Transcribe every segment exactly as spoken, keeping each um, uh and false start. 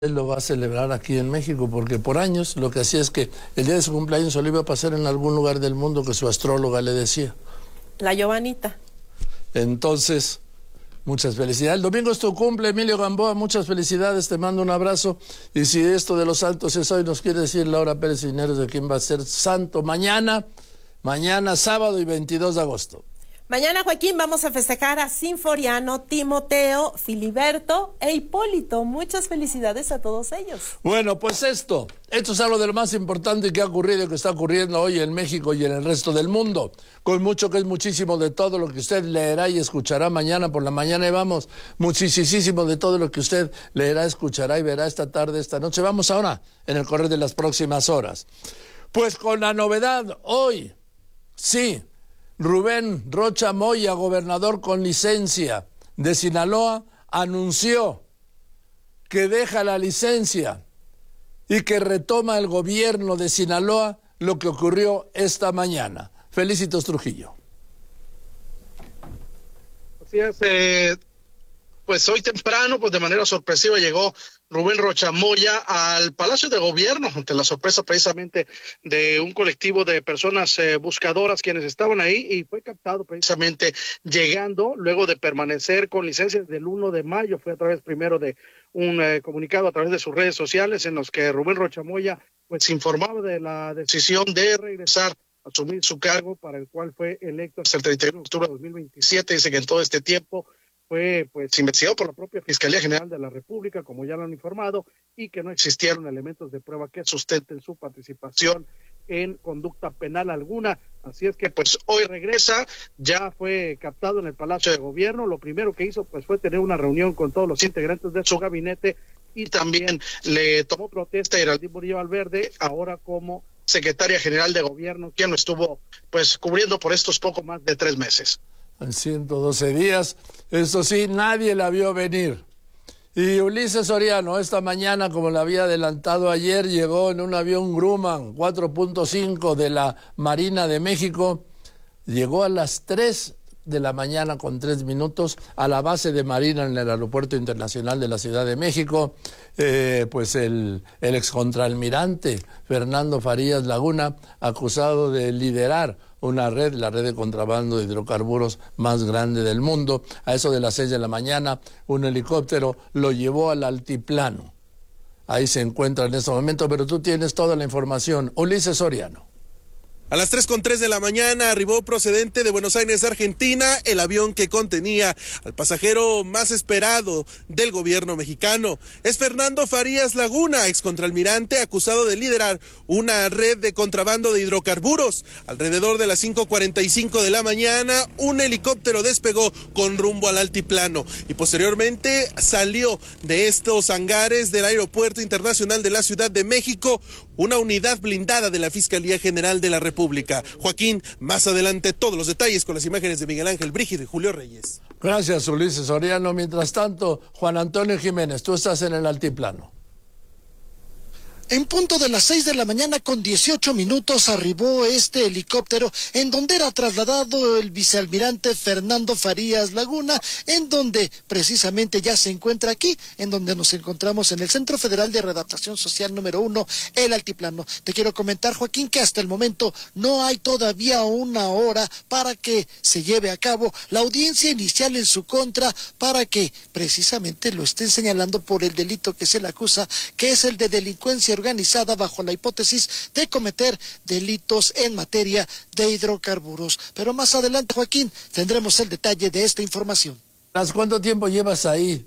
Él lo va a celebrar aquí en México, porque por años lo que hacía es que el día de su cumpleaños se lo iba a pasar en algún lugar del mundo que su astróloga le decía. La Giovanita. Entonces, muchas felicidades. El domingo es tu cumple, Emilio Gamboa, muchas felicidades, te mando un abrazo. Y si esto de los santos es hoy, nos quiere decir Laura Pérez Cisneros de quién va a ser santo mañana, mañana sábado y veintidós de agosto. Mañana, Joaquín, vamos a festejar a Sinforiano, Timoteo, Filiberto e Hipólito. Muchas felicidades a todos ellos. Bueno, pues esto, esto es algo de lo más importante que ha ocurrido y que está ocurriendo hoy en México y en el resto del mundo. Con mucho que es muchísimo de todo lo que usted leerá y escuchará mañana por la mañana. Y vamos, muchísimo de todo lo que usted leerá, escuchará y verá esta tarde, esta noche. Vamos ahora en el correr de las próximas horas. Pues con la novedad hoy, sí, Rubén Rocha Moya, gobernador con licencia de Sinaloa, anunció que deja la licencia y que retoma el gobierno de Sinaloa, lo que ocurrió esta mañana. Felicitos, Trujillo. Así es, eh, pues hoy temprano, pues de manera sorpresiva llegó Rubén Rocha Moya al Palacio de Gobierno, ante la sorpresa precisamente de un colectivo de personas eh, buscadoras quienes estaban ahí, y fue captado precisamente llegando, luego de permanecer con licencia desde el primero de mayo, fue a través primero de un eh, comunicado a través de sus redes sociales en los que Rubén Rocha Moya pues informaba de la decisión de regresar a asumir su cargo para el cual fue electo hasta el treinta y uno de octubre de dos mil veintisiete. Dice que en todo este tiempo fue pues investigado por la propia Fiscalía General de la República, como ya lo han informado, y que no existieron elementos de prueba que sustenten su participación en conducta penal alguna. Así es que pues hoy regresa, ya fue captado en el Palacio de Gobierno. Lo primero que hizo pues fue tener una reunión con todos los integrantes de su gabinete, y también le tomó protesta a Geraldine Murillo Valverde, ahora como secretaria general de Gobierno, quien lo estuvo pues cubriendo por estos poco más de tres meses. En ciento doce días, esto sí, nadie la vio venir. Y Ulises Soriano, esta mañana, como le había adelantado ayer, llegó en un avión Grumman cuatro punto cinco de la Marina de México, llegó a las tres de la mañana con tres minutos a la base de Marina en el Aeropuerto Internacional de la Ciudad de México. Eh, pues el, el excontraalmirante Fernando Farías Laguna, acusado de liderar una red, la red de contrabando de hidrocarburos más grande del mundo. A eso de las seis de la mañana, un helicóptero lo llevó al altiplano. Ahí se encuentra en este momento, pero tú tienes toda la información. Ulises Soriano. A las tres con tres de la mañana arribó procedente de Buenos Aires, Argentina, el avión que contenía al pasajero más esperado del gobierno mexicano. Es Fernando Farías Laguna, excontraalmirante, acusado de liderar una red de contrabando de hidrocarburos. Alrededor de las cinco cuarenta y cinco de la mañana, un helicóptero despegó con rumbo al altiplano y posteriormente salió de estos hangares del Aeropuerto Internacional de la Ciudad de México una unidad blindada de la Fiscalía General de la República. Joaquín, más adelante todos los detalles con las imágenes de Miguel Ángel Brígido y Julio Reyes. Gracias, Ulises Soriano. Mientras tanto, Juan Antonio Jiménez, tú estás en el altiplano. En punto de las seis de la mañana con dieciocho minutos arribó este helicóptero en donde era trasladado el vicealmirante Fernando Farías Laguna, en donde precisamente ya se encuentra aquí, en donde nos encontramos en el Centro Federal de Readaptación Social número uno, el Altiplano. Te quiero comentar, Joaquín, que hasta el momento no hay todavía una hora para que se lleve a cabo la audiencia inicial en su contra, para que precisamente lo estén señalando por el delito que se le acusa, que es el de delincuencia organizada bajo la hipótesis de cometer delitos en materia de hidrocarburos. Pero más adelante, Joaquín, tendremos el detalle de esta información. ¿Cuánto tiempo llevas ahí?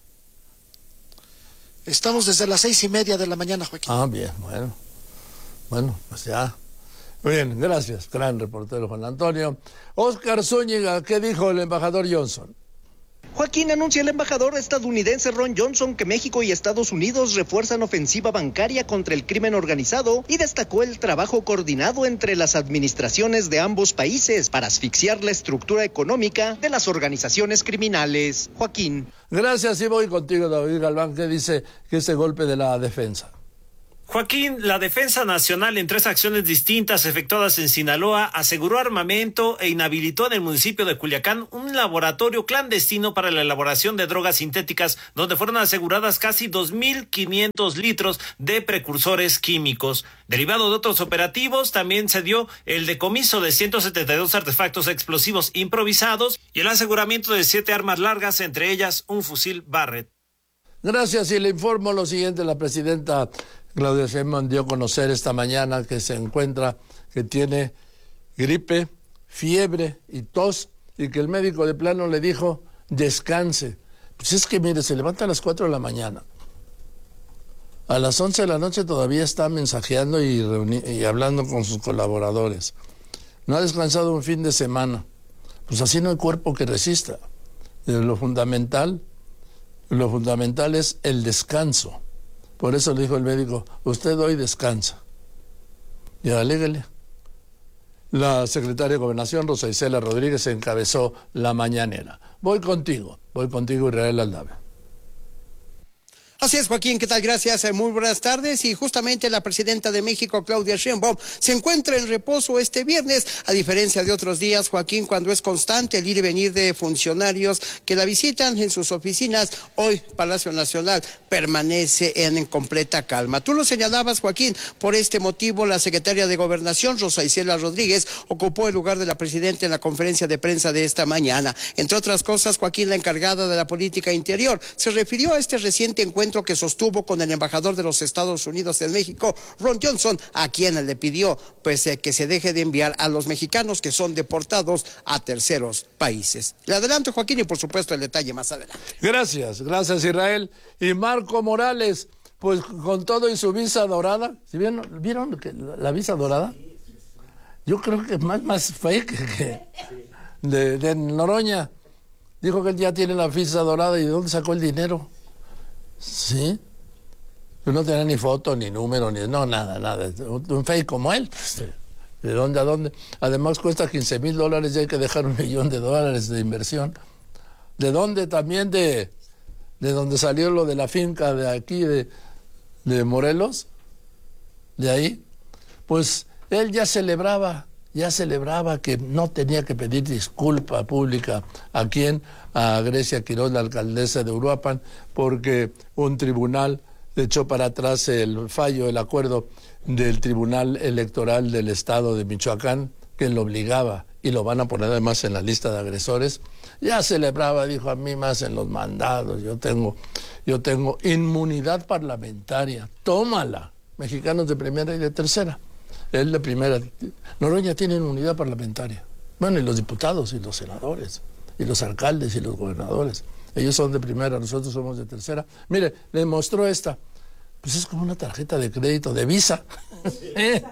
Estamos desde las seis y media de la mañana, Joaquín. Ah, bien, bueno. Bueno, pues ya. Bien, gracias, gran reportero Juan Antonio. Oscar Zúñiga, ¿qué dijo el embajador Johnson? Joaquín, anuncia el embajador estadounidense Ron Johnson que México y Estados Unidos refuerzan ofensiva bancaria contra el crimen organizado y destacó el trabajo coordinado entre las administraciones de ambos países para asfixiar la estructura económica de las organizaciones criminales. Joaquín. Gracias, y voy contigo, David Galván, que dice que ese golpe de la defensa. Joaquín, la Defensa Nacional en tres acciones distintas efectuadas en Sinaloa aseguró armamento e inhabilitó en el municipio de Culiacán un laboratorio clandestino para la elaboración de drogas sintéticas donde fueron aseguradas casi dos mil quinientos litros de precursores químicos. Derivado de otros operativos, también se dio el decomiso de ciento setenta y dos artefactos explosivos improvisados y el aseguramiento de siete armas largas, entre ellas un fusil Barrett. Gracias, y le informo lo siguiente. La presidenta Claudia Sheinbaum dio a conocer esta mañana que se encuentra, que tiene gripe, fiebre y tos, y que el médico de plano le dijo, descanse. Pues es que, mire, se levanta a las cuatro de la mañana. A las once de la noche todavía está mensajeando y, reuni- y hablando con sus colaboradores. No ha descansado un fin de semana. Pues así no hay cuerpo que resista. De lo fundamental... Lo fundamental es el descanso. Por eso le dijo el médico, usted hoy descansa. Y alégale. La secretaria de Gobernación, Rosa Isela Rodríguez, encabezó la mañanera. Voy contigo, voy contigo, Israel Aldave. Así es, Joaquín, ¿qué tal? Gracias, muy buenas tardes. Y justamente la presidenta de México, Claudia Sheinbaum, se encuentra en reposo este viernes, a diferencia de otros días, Joaquín, cuando es constante el ir y venir de funcionarios que la visitan en sus oficinas. Hoy Palacio Nacional permanece en completa calma. Tú lo señalabas, Joaquín, por este motivo la secretaria de Gobernación, Rosa Isela Rodríguez, ocupó el lugar de la presidenta en la conferencia de prensa de esta mañana. Entre otras cosas, Joaquín, la encargada de la política interior, se refirió a este reciente encuentro que sostuvo con el embajador de los Estados Unidos en México, Ron Johnson, a quien le pidió pues eh, que se deje de enviar a los mexicanos que son deportados a terceros países. Le adelanto, Joaquín, y por supuesto el detalle más adelante. Gracias, gracias, Israel. Y Marco Morales, pues con todo y su visa dorada, ¿sí vieron, ¿vieron que la, la visa dorada? Yo creo que más, más fake que de, de Noroña. Dijo que él ya tiene la visa dorada, ¿y de dónde sacó el dinero? Sí, pero no tenía ni foto, ni número, ni no, nada, nada. Un fake como él, pues, ¿de dónde a dónde? Además cuesta quince mil dólares y hay que dejar un millón de dólares de inversión. ¿De dónde también? De, de donde salió lo de la finca de aquí, de, de Morelos, de ahí. Pues él ya celebraba, ya celebraba que no tenía que pedir disculpa pública. ¿A quién? A Grecia Quiroz, la alcaldesa de Uruapan, porque un tribunal echó para atrás el fallo, el acuerdo del Tribunal Electoral del Estado de Michoacán, que lo obligaba, y lo van a poner además en la lista de agresores. Ya celebraba, dijo, a mí más en los mandados, yo tengo, yo tengo inmunidad parlamentaria, tómala, mexicanos de primera y de tercera. Él de primera. Noroña tiene inmunidad parlamentaria. Bueno, y los diputados y los senadores, y los alcaldes y los gobernadores. Ellos son de primera, nosotros somos de tercera. Mire, le mostró esta. Pues es como una tarjeta de crédito, de Visa. ¿Eh?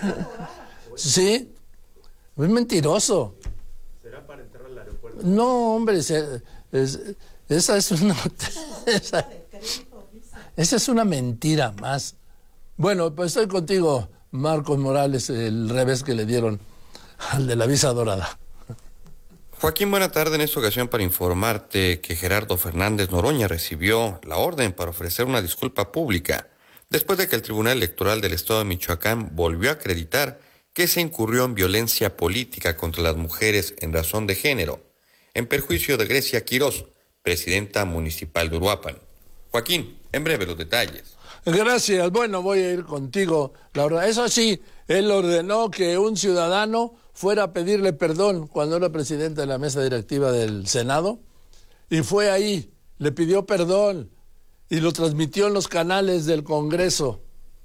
Sí. Es mentiroso. ¿Será para entrar al aeropuerto? No, hombre, se, es, esa es una... Esa, esa es una mentira más. Bueno, pues estoy contigo, Marcos Morales, el revés que le dieron al de la visa dorada. Joaquín, buena tarde. En esta ocasión para informarte que Gerardo Fernández Noroña recibió la orden para ofrecer una disculpa pública después de que el Tribunal Electoral del Estado de Michoacán volvió a acreditar que se incurrió en violencia política contra las mujeres en razón de género, en perjuicio de Grecia Quiroz, presidenta municipal de Uruapan. Joaquín, en breve los detalles. Gracias. Bueno, voy a ir contigo, Laura. Eso sí, él ordenó que un ciudadano fuera a pedirle perdón cuando era presidente de la mesa directiva del Senado, y fue ahí, le pidió perdón y lo transmitió en los canales del Congreso.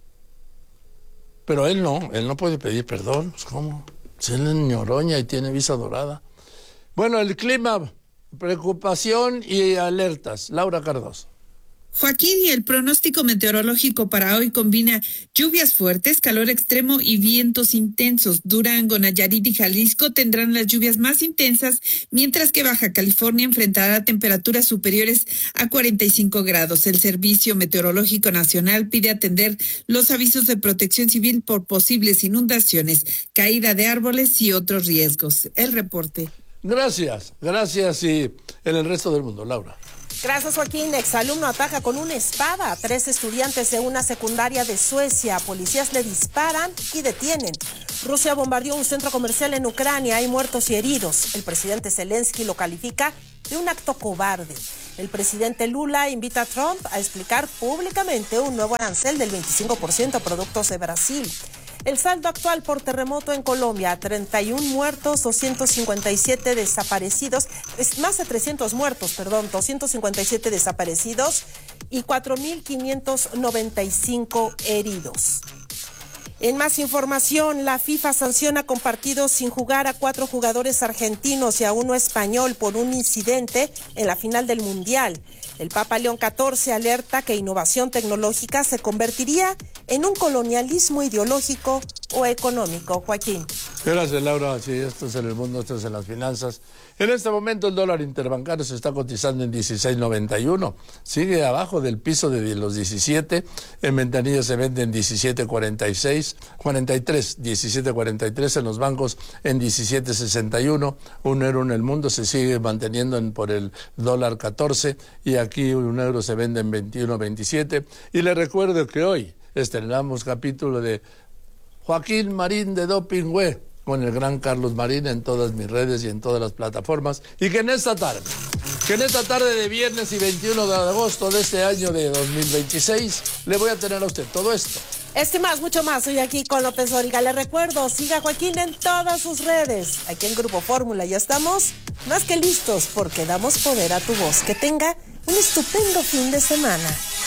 Pero él no, él no puede pedir perdón. ¿Cómo? Si él es Noroña y tiene visa dorada. Bueno, el clima, preocupación y alertas. Laura Cardoso. Joaquín, y el pronóstico meteorológico para hoy combina lluvias fuertes, calor extremo y vientos intensos. Durango, Nayarit y Jalisco tendrán las lluvias más intensas, mientras que Baja California enfrentará temperaturas superiores a cuarenta y cinco grados. El Servicio Meteorológico Nacional pide atender los avisos de protección civil por posibles inundaciones, caída de árboles y otros riesgos. El reporte. Gracias, gracias, y en el resto del mundo, Laura. Gracias, Joaquín. Exalumno ataca con una espada a tres estudiantes de una secundaria de Suecia. Policías le disparan y detienen. Rusia bombardeó un centro comercial en Ucrania. Hay muertos y heridos. El presidente Zelensky lo califica de un acto cobarde. El presidente Lula invita a Trump a explicar públicamente un nuevo arancel del veinticinco por ciento a productos de Brasil. El saldo actual por terremoto en Colombia, treinta y uno muertos, doscientos cincuenta y siete desaparecidos, es más de trescientos muertos, perdón, doscientos cincuenta y siete desaparecidos y cuatro mil quinientos noventa y cinco heridos. En más información, la FIFA sanciona con partidos sin jugar a cuatro jugadores argentinos y a uno español por un incidente en la final del Mundial. El Papa León catorce alerta que innovación tecnológica se convertiría en un colonialismo ideológico o económico. Joaquín. Gracias, Laura. Sí, esto es en el mundo, esto es en las finanzas. En este momento el dólar interbancario se está cotizando en dieciséis noventa y uno. Sigue abajo del piso de los diecisiete. En ventanilla se vende en diecisiete cuarenta y seis, cuarenta y tres, diecisiete cuarenta y tres. En los bancos en diecisiete sesenta y uno. Un euro en el mundo se sigue manteniendo en, por el dólar catorce. Y aquí un euro se vende en veintiuno veintisiete. Y le recuerdo que hoy estrenamos capítulo de Joaquín Marín de Doping Web con el gran Carlos Marín en todas mis redes y en todas las plataformas. Y que en esta tarde, que en esta tarde de viernes y veintiuno de agosto de este año de dos mil veintiséis, le voy a tener a usted todo esto. Este y más, mucho más, soy aquí con López Dóriga. Le recuerdo, siga a Joaquín en todas sus redes. Aquí en Grupo Fórmula ya estamos más que listos porque damos poder a tu voz. Que tenga un estupendo fin de semana.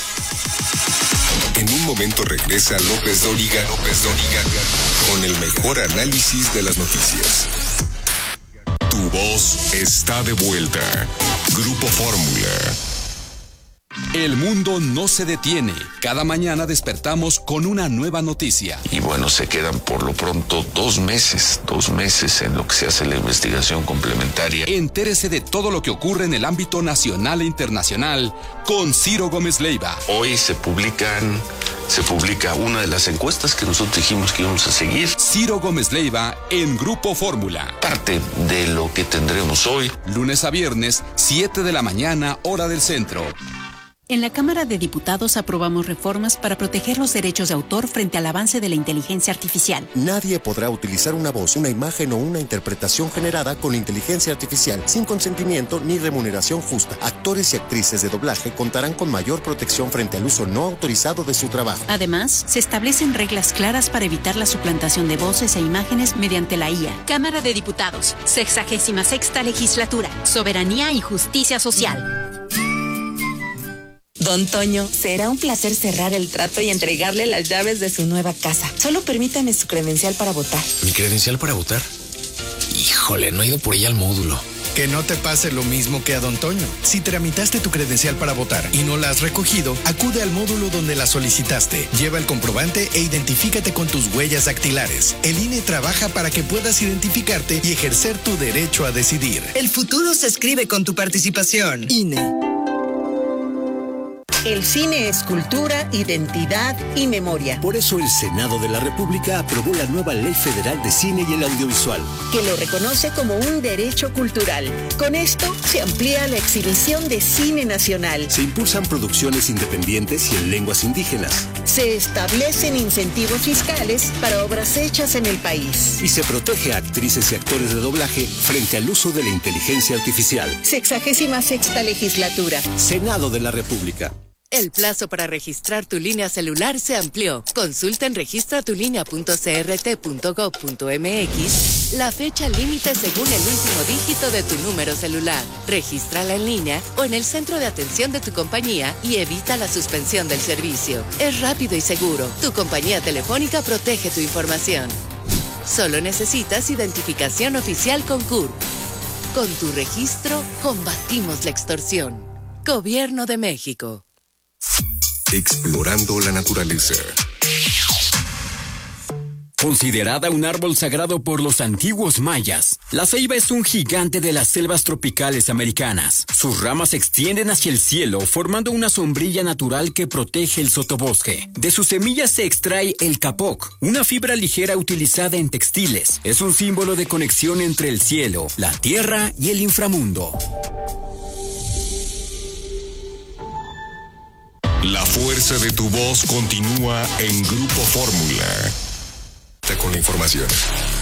En un momento regresa López Dóriga, López Dóriga, con el mejor análisis de las noticias. Tu voz está de vuelta. Grupo Fórmula. El mundo no se detiene. Cada mañana despertamos con una nueva noticia. Y bueno, se quedan por lo pronto dos meses, dos meses en lo que se hace la investigación complementaria. Entérese de todo lo que ocurre en el ámbito nacional e internacional con Ciro Gómez Leiva. Hoy se publican, se publica una de las encuestas que nosotros dijimos que íbamos a seguir. Ciro Gómez Leiva en Grupo Fórmula. Parte de lo que tendremos hoy. Lunes a viernes, siete de la mañana, hora del centro. En la Cámara de Diputados aprobamos reformas para proteger los derechos de autor frente al avance de la inteligencia artificial. Nadie podrá utilizar una voz, una imagen o una interpretación generada con inteligencia artificial sin consentimiento ni remuneración justa. Actores y actrices de doblaje contarán con mayor protección frente al uso no autorizado de su trabajo. Además, se establecen reglas claras para evitar la suplantación de voces e imágenes mediante la I A. Cámara de Diputados, sexagésima sexta legislatura, soberanía y justicia social. Don Toño, será un placer cerrar el trato y entregarle las llaves de su nueva casa. Solo permítame su credencial para votar. ¿Mi credencial para votar? Híjole, no he ido por ella al módulo. Que no te pase lo mismo que a Don Toño. Si tramitaste tu credencial para votar y no la has recogido, acude al módulo donde la solicitaste. Lleva el comprobante e identifícate con tus huellas dactilares. El I N E trabaja para que puedas identificarte y ejercer tu derecho a decidir. El futuro se escribe con tu participación. I N E. El cine es cultura, identidad y memoria. Por eso el Senado de la República aprobó la nueva Ley Federal de Cine y el Audiovisual, que lo reconoce como un derecho cultural. Con esto se amplía la exhibición de cine nacional. Se impulsan producciones independientes y en lenguas indígenas. Se establecen incentivos fiscales para obras hechas en el país. Y se protege a actrices y actores de doblaje frente al uso de la inteligencia artificial. Sexagésima sexta legislatura. Senado de la República. El plazo para registrar tu línea celular se amplió. Consulta en registra tu línea punto c r t punto gov punto m x la fecha límite según el último dígito de tu número celular. Regístrala en línea o en el centro de atención de tu compañía y evita la suspensión del servicio. Es rápido y seguro. Tu compañía telefónica protege tu información. Solo necesitas identificación oficial con C U R P. Con tu registro, combatimos la extorsión. Gobierno de México. Explorando la naturaleza. Considerada un árbol sagrado por los antiguos mayas, la ceiba es un gigante de las selvas tropicales americanas. Sus ramas se extienden hacia el cielo, formando una sombrilla natural que protege el sotobosque. De sus semillas se extrae el capoc, una fibra ligera utilizada en textiles. Es un símbolo de conexión entre el cielo, la tierra y el inframundo. La fuerza de tu voz continúa en Grupo Fórmula. Con la información.